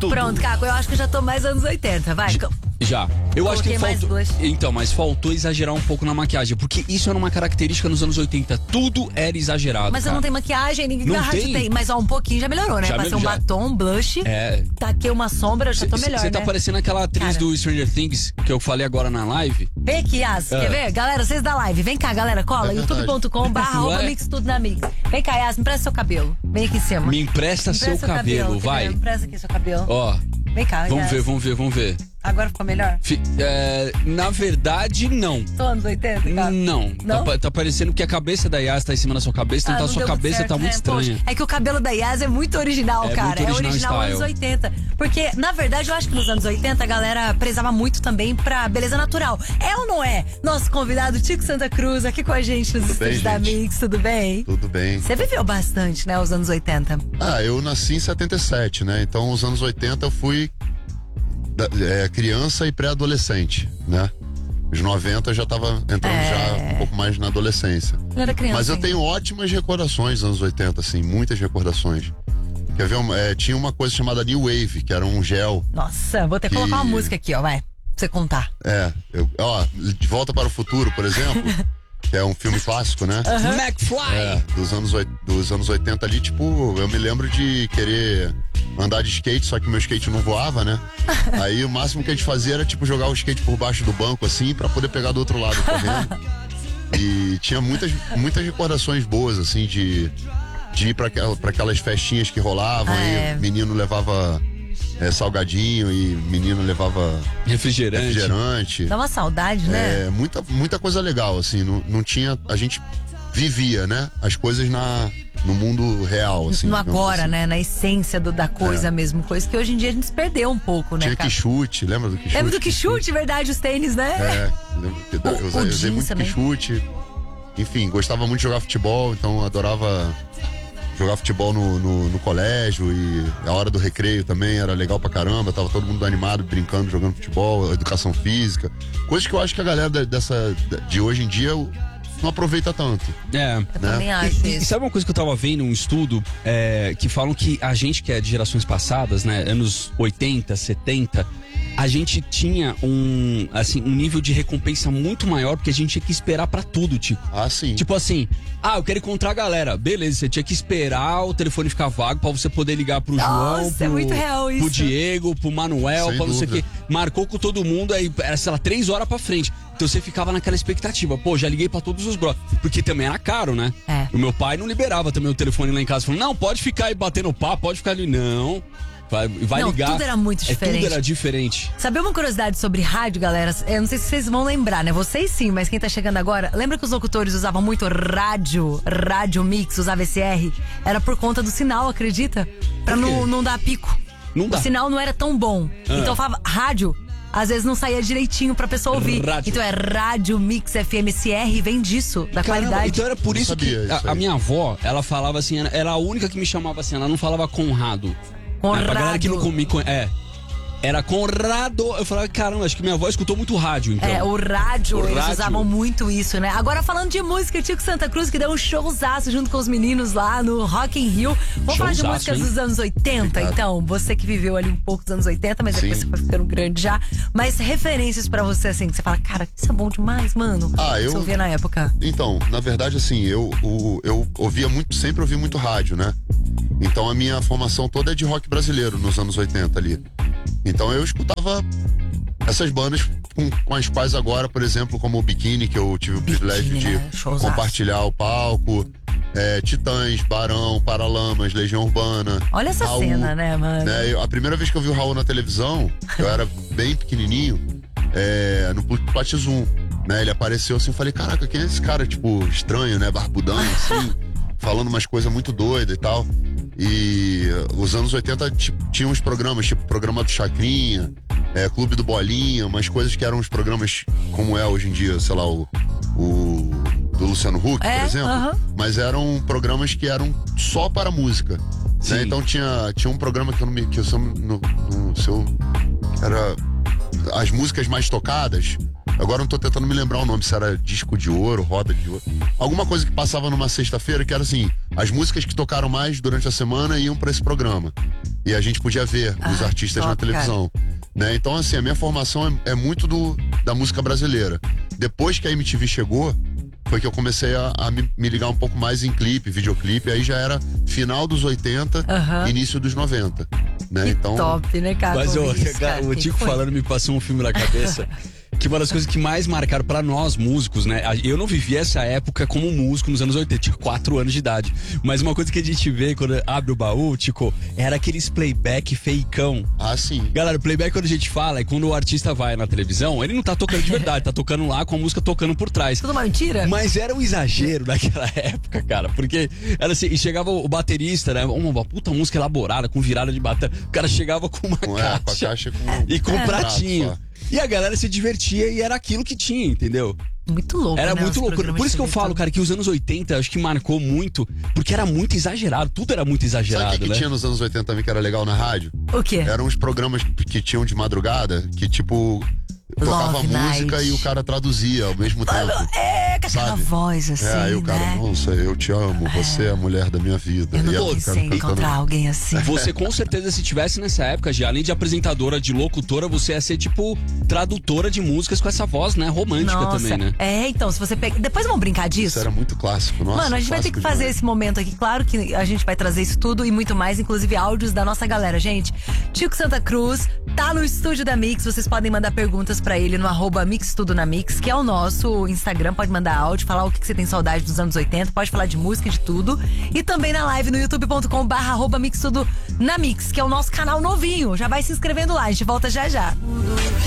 tudo. Pronto, Caco, eu acho que eu já tô mais anos 80, vai. Já. Eu acho que Coloquei mais faltou. blush. Então, mas faltou exagerar um pouco na maquiagem. Porque isso era uma característica nos anos 80. Tudo era exagerado. Mas eu cara. não tenho maquiagem, ninguém Não da rádio tem? tem. Mas ó, um pouquinho já melhorou, né? Já Passei um já. batom, um blush, É. taquei uma sombra, eu já tô melhor, Você né? tá parecendo aquela atriz Cara. do Stranger Things que eu falei agora na live. Vem aqui, Yas, quer ver? Galera, vocês da live, vem cá, galera, cola, É verdade. youtube.com/arroba mix tudo na mix. Vem cá, Yas, me empresta seu cabelo. Vem aqui em cima. Me empresta seu cabelo, quer vai. ver? Me empresta aqui seu cabelo. Ó, Vem cá, vamos Yas. vamos ver. Agora ficou melhor? Na verdade, não. Tô anos 80, cara. Não. Não? Tá parecendo que a cabeça da Yas tá em cima da sua cabeça, então Ah, a não sua deu muito cabeça certo, tá muito né? estranha. Poxa, é que o cabelo da Yas é muito original, É cara. muito É original original style. anos 80. Porque, na verdade, eu acho que nos anos 80 a galera prezava muito também pra beleza natural. É ou não é? Nosso convidado Tico Santa Cruz aqui com a gente nos Tudo bem, estúdios da gente? Mix, tudo bem? Tudo bem. Você viveu bastante, né, os anos 80. Eu nasci em 77, né? Então, os anos 80 eu fui criança e pré-adolescente, né? Os 90 eu já tava entrando já um pouco mais na adolescência. Eu era criança. Mas eu ainda. tenho ótimas recordações dos anos 80, assim, muitas recordações. Quer ver? Tinha uma coisa chamada New Wave, que era um gel. Nossa, vou ter que colocar uma música aqui, ó, vai. Pra você contar. De Volta para o Futuro, por exemplo, que é um filme clássico, né? McFly! Dos anos 80 ali, tipo, eu me lembro de querer andar de skate, só que meu skate não voava, né? Aí o máximo que a gente fazia era, tipo, jogar o skate por baixo do banco, assim, pra poder pegar do outro lado correndo. E tinha muitas recordações boas, assim, de ir pra aquelas festinhas que rolavam, e menino levava salgadinho e menino levava refrigerante. Dá uma saudade, né? Muita coisa legal, assim, não tinha, a gente vivia, né, as coisas no mundo real, assim. No agora, assim. né? Na essência da coisa mesmo. Coisa que hoje em dia a gente se perdeu um pouco, né, Tinha cara? quichute, lembra do quichute? Lembra do quichute, verdade, os tênis, né? Lembro que eu O usei jeans muito também. quichute. Enfim, gostava muito de jogar futebol, então adorava jogar futebol no colégio, e a hora do recreio também era legal pra caramba, tava todo mundo animado, brincando, jogando futebol, educação física. Coisas que eu acho que a galera de hoje em dia não aproveita tanto. Eu também acho E isso. sabe uma coisa que eu tava vendo, um estudo que falam que a gente que é de gerações passadas, né, anos 80, 70, a gente tinha um nível de recompensa muito maior, porque a gente tinha que esperar pra tudo, Tico. Ah, sim. Tipo assim, eu quero encontrar a galera. Beleza, você tinha que esperar o telefone ficar vago pra você poder ligar pro Nossa, João, é muito real isso. pro Diego, pro Manuel, Sem pra não sei o dúvida. quê. Marcou com todo mundo, aí era, sei lá, 3 horas pra frente. Então você ficava naquela expectativa. Pô, já liguei pra todos os brothers. Porque também era caro, né? É. O meu pai não liberava também o telefone lá em casa. Falando, não, pode ficar aí batendo papo, pode ficar ali. Não, vai Não, ligar. tudo era muito diferente. Tudo era diferente. Sabe uma curiosidade sobre rádio, galera? Eu não sei se vocês vão lembrar, né? Vocês sim, mas quem tá chegando agora, lembra que os locutores usavam muito rádio mix, usava esse R? Era por conta do sinal, acredita? Pra Por quê? não dar pico. Não dá. O sinal não era tão bom. Então eu falava rádio. Às vezes não saía direitinho pra pessoa ouvir. Rádio. Então é rádio mix FM. Esse R vem disso, da Caramba, qualidade. então era por Eu isso que sabia isso a aí. minha avó, ela falava assim, era a única que me chamava assim, ela não falava Conrado. Conrado. Pra galera que não me conhece. Era Conrado. Eu falava, caramba, acho que minha avó escutou muito rádio, então. O rádio, O eles rádio. usavam muito isso, né? Agora falando de música, Tico Santa Cruz, que deu um showzaço junto com os meninos lá no Rock in Rio. Vamos falar de Showzaço, músicas hein? dos anos 80, Obrigado. então. Você que viveu ali um pouco dos anos 80, mas depois Sim. você foi ficando grande já. Mas referências pra você, assim, que você fala, cara, isso é bom demais, mano. Você ouvia na época. Então, na verdade, assim, eu ouvia muito, sempre ouvi muito rádio, né? Então a minha formação toda é de rock brasileiro nos anos 80 ali. Então eu escutava essas bandas com as quais agora, por exemplo, como o Biquíni, que eu tive o privilégio de né? Showzaço. compartilhar o palco, Titãs, Barão, Paralamas, Legião Urbana. Olha essa Raul, cena, né, mano? A primeira vez que eu vi o Raul na televisão, eu era bem pequenininho, no Plat Zoom, né? Ele apareceu assim, eu falei, caraca, quem é esse cara, tipo, estranho, né? Barbudão, assim, falando umas coisas muito doidas e tal. E os anos 80 tinham uns programas, tipo programa do Chacrinha, Clube do Bolinha, umas coisas que eram uns programas como é hoje em dia, sei lá, o do Luciano Huck, por exemplo. Mas eram programas que eram só para música. Né? Então tinha um programa que era as músicas mais tocadas. Agora eu não tô tentando me lembrar o nome, se era disco de ouro, roda de ouro. Alguma coisa que passava numa sexta-feira que era assim, as músicas que tocaram mais durante a semana iam pra esse programa. E a gente podia ver os artistas na televisão. Né? Então, assim, a minha formação é muito da música brasileira. Depois que a MTV chegou, foi que eu comecei a me ligar um pouco mais em clipe, videoclipe. Aí já era final dos 80, início dos 90. Né? Que Então, top, né, cara? Mas Cara, o Tico falando me passou um filme na cabeça. Que uma das coisas que mais marcaram pra nós músicos, né? Eu não vivi essa época como músico nos anos 80, tinha 4 anos de idade. Mas uma coisa que a gente vê quando abre o baú, Tico, era aqueles playback feicão. Ah, sim. Galera, o playback, quando a gente fala, é quando o artista vai na televisão, ele não tá tocando de verdade, tá tocando lá com a música tocando por trás. Tudo uma mentira? Mas era um exagero naquela época, cara. Porque era assim, e chegava o baterista, né? Uma puta música elaborada, com virada de bateria. O cara chegava com uma caixa. Com a caixa e com um pratinho. Só. E a galera se divertia e era aquilo que tinha, entendeu? Muito louco, Era né, muito os louco. programas Por isso de que eu TV falo, cara, que os anos 80 acho que marcou muito, porque era muito exagerado, tudo era muito Sabe exagerado, o que né? tinha nos anos 80 também que era legal na rádio? O quê? Eram uns programas que tinham de madrugada, que tipo, tocava Love música Night. e o cara traduzia ao mesmo tempo. Com aquela Sabe? voz assim, Aí o cara, né? nossa, eu te amo, você é a mulher da minha vida. Eu E não ela pensei ficava em encontrar cantando. alguém assim. Você com certeza, se tivesse nessa época, já além de apresentadora, de locutora, você ia ser tipo tradutora de músicas com essa voz, né? Romântica Nossa, também, né? então, se você pega... Depois vamos brincar disso? Isso era muito clássico, nossa. Mano, a gente vai ter que clássico fazer demais. esse momento aqui. Claro que a gente vai trazer isso tudo e muito mais, inclusive áudios da nossa galera. Gente, Tico Santa Cruz tá no estúdio da Mix. Vocês podem mandar perguntas pra ele no @MixTudoNaMix, que é o nosso Instagram. Pode mandar áudio, falar o que você tem saudade dos anos 80. Pode falar de música, de tudo. E também na live no youtube.com/@MixTudoNaMix, que é o nosso canal novinho. Já vai se inscrevendo lá. A gente volta já já.